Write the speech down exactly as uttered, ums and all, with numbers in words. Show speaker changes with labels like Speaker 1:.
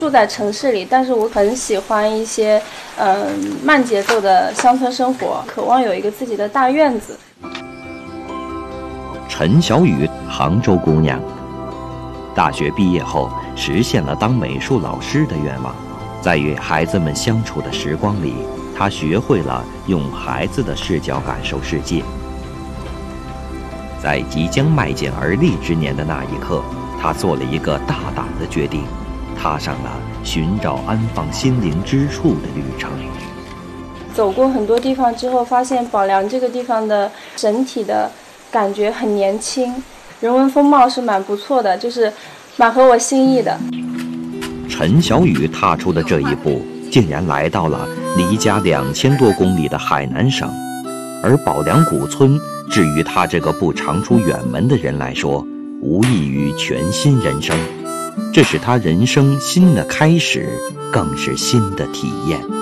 Speaker 1: 住在城市里，但是我很喜欢一些嗯、呃、慢节奏的乡村生活，渴望有一个自己的大院子。
Speaker 2: 陈小雨，杭州姑娘，大学毕业后实现了当美术老师的愿望，在与孩子们相处的时光里，她学会了用孩子的视角感受世界。在即将迈进而立之年的那一刻，她做了一个大胆的决定，踏上了寻找安放心灵之处的旅程。
Speaker 1: 走过很多地方之后，发现宝良这个地方的整体的感觉很年轻，人文风貌是蛮不错的，就是蛮合我心意的。
Speaker 2: 陈小雨踏出的这一步，竟然来到了离家两千多公里的海南省，而宝良古村，至于他这个不常出远门的人来说，无异于全新人生。这是他人生新的开始，更是新的体验。